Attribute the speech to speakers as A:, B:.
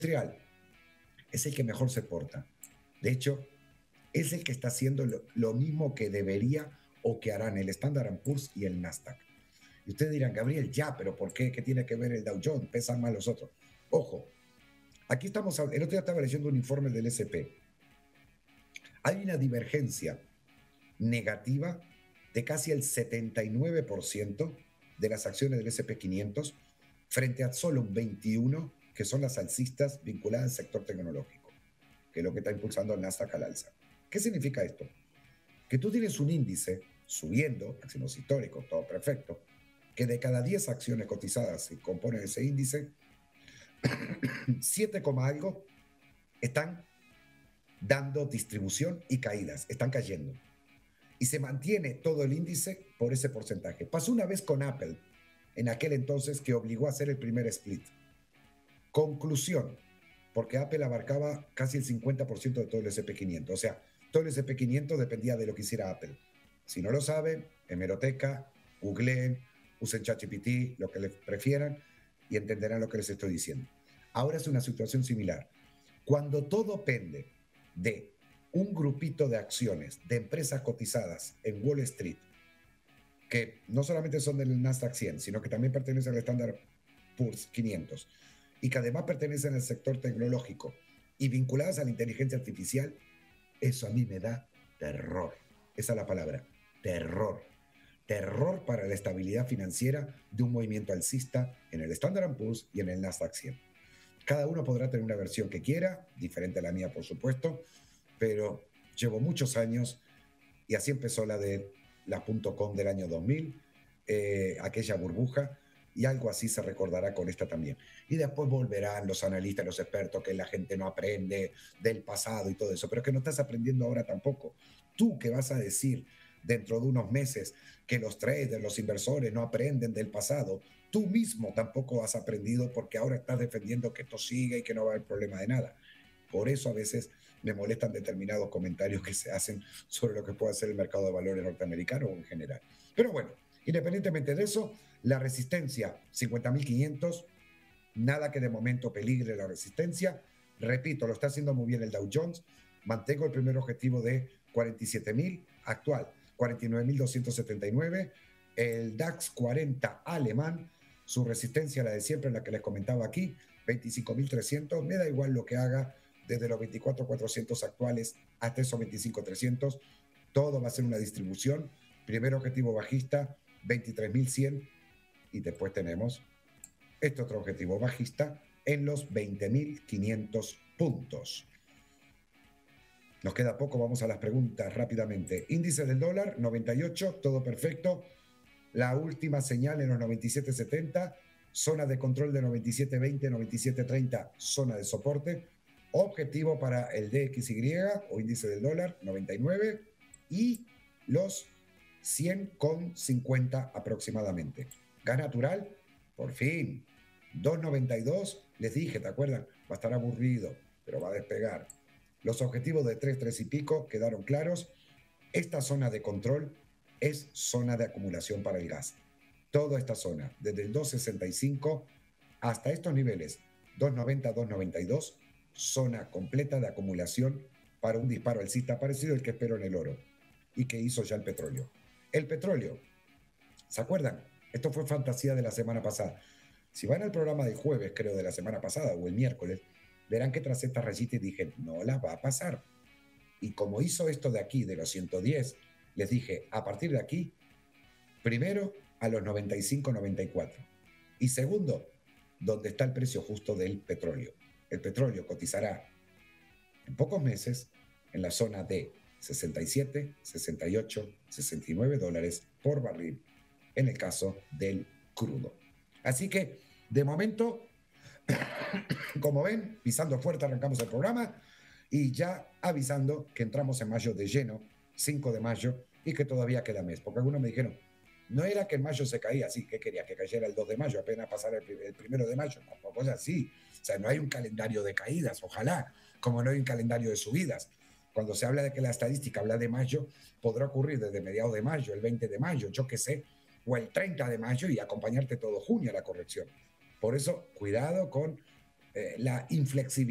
A: industrial es el que mejor se porta. De hecho, es el que está haciendo lo mismo que debería o que harán el Standard & Poor's y el Nasdaq. Y ustedes dirán, Gabriel, ya, pero ¿por qué? ¿Qué tiene que ver el Dow Jones? Pesan más los otros. Ojo, aquí estamos, el otro día estaba leyendo un informe del S&P. Hay una divergencia negativa de casi el 79% de las acciones del S&P 500 frente a solo un 21% que son las alcistas vinculadas al sector tecnológico, que es lo que está impulsando el Nasdaq al alza. ¿Qué significa esto? Que tú tienes un índice subiendo, máximos históricos, todo perfecto, que de cada 10 acciones cotizadas que componen ese índice, 7, algo están dando distribución y caídas, están cayendo. Y se mantiene todo el índice por ese porcentaje. Pasó una vez con Apple, en aquel entonces, que obligó a hacer el primer split. Conclusión, porque Apple abarcaba casi el 50% de todo el S&P 500. O sea, todo el S&P 500 dependía de lo que hiciera Apple. Si no lo saben, hemeroteca, googleen, usen ChatGPT, lo que les prefieran, y entenderán lo que les estoy diciendo. Ahora es una situación similar. Cuando todo pende de un grupito de acciones de empresas cotizadas en Wall Street, que no solamente son del Nasdaq 100, sino que también pertenecen al Standard Poor's 500, y que además pertenecen al sector tecnológico y vinculadas a la inteligencia artificial, eso a mí me da terror. Esa es la palabra, terror. Terror para la estabilidad financiera de un movimiento alcista en el Standard & Poor's y en el Nasdaq 100. Cada uno podrá tener una versión que quiera, diferente a la mía, por supuesto, pero llevo muchos años, y así empezó la de la .com del año 2000, aquella burbuja, y algo así se recordará con esta también. Y después volverán los analistas, los expertos, que la gente no aprende del pasado y todo eso, pero que no estás aprendiendo ahora tampoco. Tú que vas a decir dentro de unos meses que los traders, los inversores no aprenden del pasado, tú mismo tampoco has aprendido, porque ahora estás defendiendo que esto siga y que no va a haber problema de nada. Por eso a veces me molestan determinados comentarios que se hacen sobre lo que puede hacer el mercado de valores norteamericano o en general. Pero bueno, independientemente de eso, la resistencia 50.500, nada que de momento peligre la resistencia. Repito, lo está haciendo muy bien el Dow Jones. Mantengo el primer objetivo de 47.000, actual 49.279. El DAX 40 alemán, su resistencia, la de siempre, la que les comentaba aquí, 25.300. Me da igual lo que haga desde los 24.400 actuales hasta esos 25.300. Todo va a ser una distribución. Primer objetivo bajista, 23.100. Y después tenemos este otro objetivo bajista en los 20.500 puntos. Nos queda poco, vamos a las preguntas rápidamente. Índice del dólar, 98, todo perfecto. La última señal en los 97.70, zona de control de 97.20, 97.30, zona de soporte. Objetivo para el DXY o índice del dólar, 99, y los 100,50 aproximadamente. Gas natural, por fin, 2.92, les dije, ¿te acuerdan? Va a estar aburrido, pero va a despegar. Los objetivos de 3 y pico quedaron claros. Esta zona de control es zona de acumulación para el gas. Toda esta zona, desde el 2.65 hasta estos niveles, 2.90, 2.92, zona completa de acumulación para un disparo alcista parecido al que espero en el oro y que hizo ya el petróleo. El petróleo, ¿se acuerdan? Esto fue fantasía de la semana pasada. Si van al programa del jueves, creo, de la semana pasada, o el miércoles, verán que tras esta rayita dije, no la va a pasar. Y como hizo esto de aquí, de los 110, les dije, a partir de aquí, primero a los 95, 94. Y segundo, donde está el precio justo del petróleo. El petróleo cotizará en pocos meses en la zona de 67, 68, 69 dólares por barril en el caso del crudo. Así que, de momento, como ven, pisando fuerte arrancamos el programa y ya avisando que entramos en mayo de lleno, 5 de mayo, y que todavía queda mes. Porque algunos me dijeron, no era que en mayo se caía, sí, que quería que cayera el 2 de mayo, apenas pasara el 1 de mayo. Tampoco es así. O sea, no hay un calendario de caídas, ojalá, como no hay un calendario de subidas. Cuando se habla de que la estadística habla de mayo, podrá ocurrir desde mediados de mayo, el 20 de mayo, yo qué sé, o el 30 de mayo y acompañarte todo junio a la corrección. Por eso, cuidado con la inflexibilidad